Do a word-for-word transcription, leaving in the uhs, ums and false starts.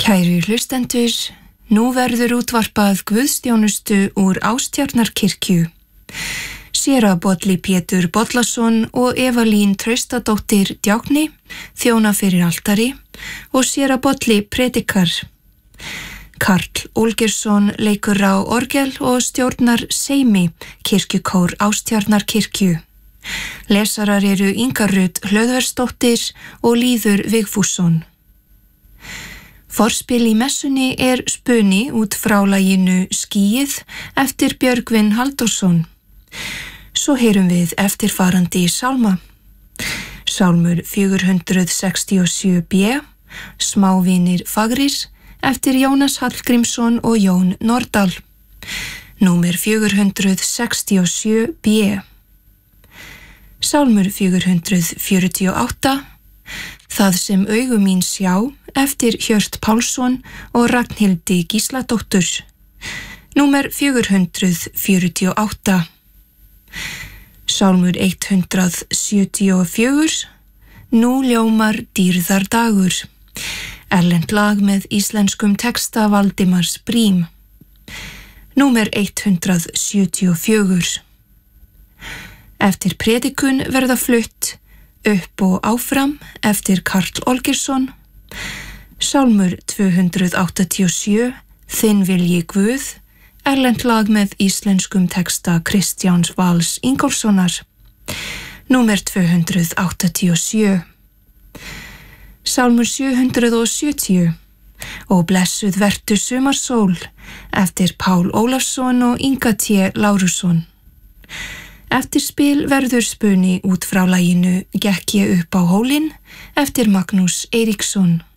Kæru hlustendur, nú verður útvarpað guðsþjónustu úr Ástjarnarkirkju. Séra Bolli Pétur Bollason og Eva-Lín Traustadóttir djákni þjóna fyrir altari og séra Bolli predikar. Karl Olgersson leikur á orgel og stjórnar seimi kirkjukór Ástjarnarkirkju. Lesarar eru Inga Rut Hlöðversdóttir og Lýður Vigfússon. Forspil í messunni er spuni út frá laginu Skýið eftir Björgvin Halldórsson. Svo heyrum við eftirfarandi sálma. Sálmur fjögur hundruð sextíu og sjö b, Smávinir fagrir, eftir Jónas Hallgrímsson og Jón Nordal. Númer fjögur hundruð sextíu og sjö b. Sálmur fjögur hundruð fjörutíu og átta, Það sem augu mín sjá, eftir Hjört Pálsson og Ragnhildi Gísladóttur. Númer fjögur hundruð fjörutíu og átta. Sálmur hundrað sjötíu og fjögur, Nú ljómar dýrðar dagur. Erlend lag með íslenskum texta Valdimars Brím. Númer hundrað sjötíu og fjögur. Eftir predikun verða flutt Upp og áfram eftir Karl Olgersson. Sálmur tvö hundruð áttatíu og sjö, Þinn vilji Guð, erlend lag með íslenskum texta Kristjáns Vals Ingólfssonar. Númer tvö hundruð áttatíu og sjö. Sálmur sjö hundruð og sjötíu, Og blessuð vertu sumarsól, eftir Pál Ólafsson og Inga T. Lárusson. Eftir spil verður spuni út frá laginu Gekk ég upp á hólinn, eftir Magnús Eiríksson.